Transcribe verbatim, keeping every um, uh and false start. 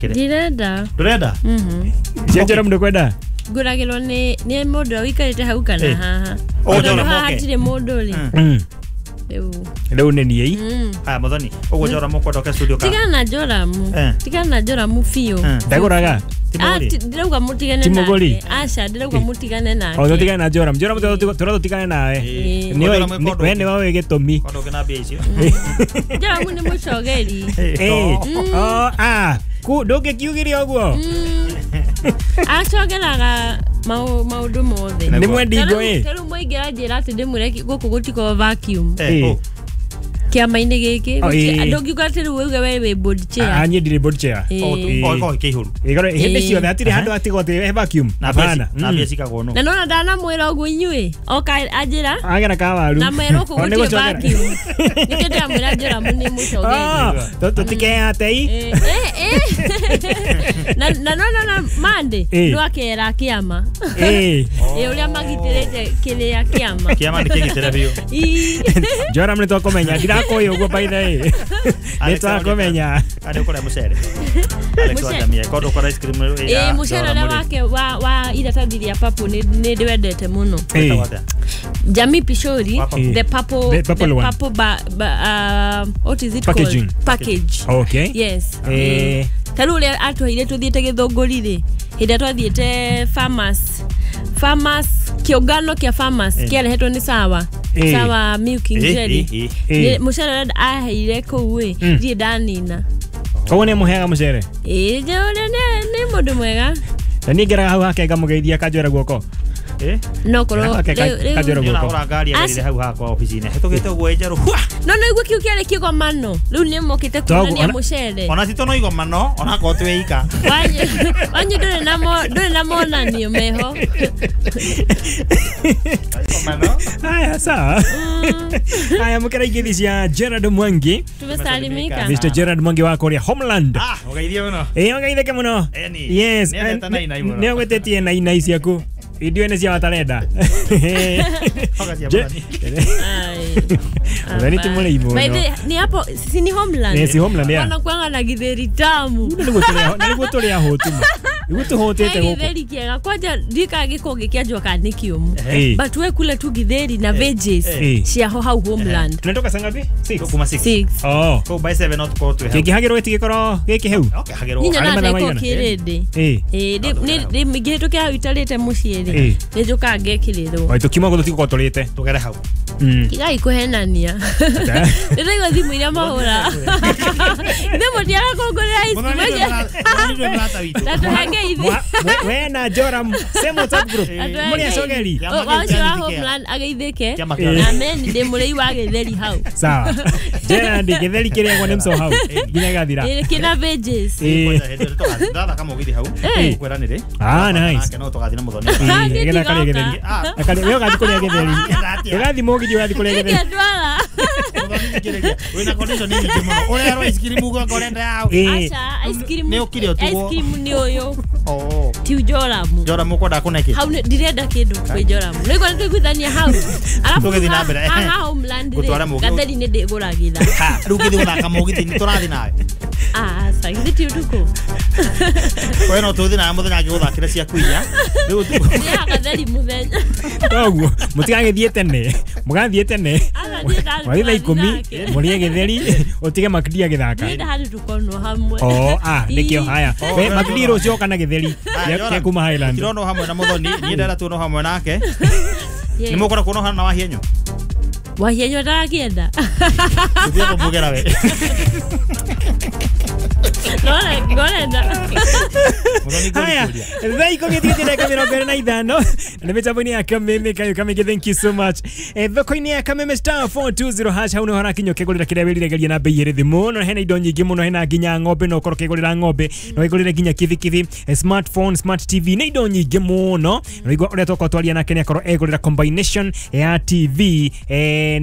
Direda. Direda? Mhm. Sianjora mndo kwenda? Guragirwo ni ni mundu wikarite hau kana haha. O jora moke. Hatire mundu ri. Mm. Eu. Leo neni ei? Ah muthoni. Ogo jora moko doka studio ka. Tigana na jora mu. Tigana na jora mu fiu. Ndaguraga. Ah, ndirauga mutigane nake. Acha ndirauga mutigane nake. O tigane na jora. Jora mutigane tura tutigane nawe. Ni we ni wawe gitumi. Kondo kana bia icio. Jora mu ni mucogeri. Eh. Oh ah. Ku ndoge kiugire oguo. Acogeraga mau maundu mothe. Ni mwendingo eh. Tero moigira njira ati ndimure guku gutiko vacuum. Eh. Kiama-ini giki ndungiuga ati riu uge we wi board chair. Ah, nyendire board chair. O ko kihuru. Igoro hindi ciothe atire handu atigote he vacuum. Hapana. Na bia cikagwo no. Na nona ndana mwira ugu inyui. Oka ajira. Agera ka waru. Na mwira ugu gutie vacuum. Nikete amwira njira muni mucogeri. Ah, toto tike atei. Eh eh. Na na nona na mande no akera kiama. Eh. Eh uria magitirete kiria kiama. Kiama ndikigitira bio. Jora mne to komenya ndira koyo ugo by the way. Neta komenya. Ade kora mucere. Alex Wadamia kodo kora ice cream. Eh mucere na wake wa wa ira tadhiria papo ni ndiwendete muno. Jamii Pishori, the purple the purple one. Purple ba, ba, uh, what is it packaging. called? Package. Okay. Yes. Eh. Taru ule atwire tuthiete githunguri ri. Hinde twathiete farmers. Farmers kiogano kia farmers kiarehetwo ni sawa. Sawa milking jelly. Ni mucere aheire ku we. Ndi ndanina. Koguo ni muhega mucere. Eh, jore ne ni mundu mwega. Na ni ngera hau hake ngamugeithia kanjora guoko. Eh? No koro. Kanjora guoko. Ora ngari agire hau hako office-ini. Hetugite uguo enjeru. No no igwe kiu kiare kigomano. Riu ni mokite kuonania mucere. Ona sito no igomano, ona ko tweika. Wanye wanye ndore na mo ndore na monanio meho. Igomano. Haya sawa. Haya mukera igithia Gerard Mwangi. Tumesalimika. Mister Gerard Mwangi wa Korea Homeland. Ah, ugaithie muno. Eh, ugaithie muno. Yes. Ne ogwetetie na ina isiaku. Idio ene cia watarenda. Ai. Timule imo. Ni hapo si ni Homeland. Ni si Homeland ya. Wana kwanga na githeri tamu. Niguo tuli niguo tuli hotuma. Niguo tuhotete huko. Githeri kiega. Kwaja ndika gikoge kiajwa kani kiumu. But we kule tu githeri na veggies. Cia ho hau Homeland. Tunatoka sangapi? six. Kuma six. Oh. Ko by seven not ko tu. Kiki hagiro eti gikoro giki heu. Okay, hagiro. Ninya na ndiko kirende. Eh. Eh, ni ni gihito kia itarite muciere. Ni joka ngekiriro. Oi tukima go tutiko tolete. Tugere hau. Mm. Kigai kuhenania. Ndego thimu ira mahura. Ndemo dia kongorera ice cream. Tatu hangeithi. We na Joram same top group. Muri sogeri. Wacho wa Homeland ageithike. Na men ndi murei wa githeri hau. Sawa. Jera ndi githeri kiria ngone mso hau. Ginya gathira. Ile kina veggies. Eh. Ndada kama ugithi hau. Kwera nire. Ah nice. No tugathina muthoni. Gena kali githeri. Akali yo gathi kuria githeri. Gathi mogi di gathi kuria githeri. Ndwala. Wena condition ni kimono. Ore ro ice cream ugo korenda hau. Acha ice cream. Ni ukiri otugo. Ice cream ni oyo. Oh. Ti Joram. Joram ko da kuneki. Hau ndirenda kindu kwi Joram. Nigo ndiguthania hau. Alafu tugethi na mbere. Ha Homeland. Gatheri ni ndiguragitha. Ha, rugithi guthaka mugithi ni turathi nawe. Ah, sai nditi utuko. Koe no tuthi na muthenya ngiguthakira cia kuiya. Riu tu. Ya gatheri muthenya. Oguo, mutigagithie tene. Mugathie tene. Waitha ikumi, murie githeri, utige makidia githaka. Nda hadi tukono hamwe. Oh, ah, nikio haya. We makidi rocio kana githeri. Ya kuma Highland. Kirono hamwe na muthoni, ni ndera tu no hamwe nake. Ni mukora kuno hana wa hienyo. Wa hienyo ndakienda. Tuthie kumugera we. Nora, ngorenda. Haya, thai ko githiti na kamera ngere na ithano. Na mitambo ni ya Kameme kayo Kameme, thank you so much. Eh thoko ni ya Kameme star four two zero hash hau no hara kinyo kegurira kiria wirire geria na bei iri thimu no hena indo nyingi muno hena ginya ng'ombe no koro kegurira ng'ombe no igurire ginya kithi kithi smartphone smart T V na indo nyingi muno no igwa uria toko twaria na kenya koro egurira combination ya T V eh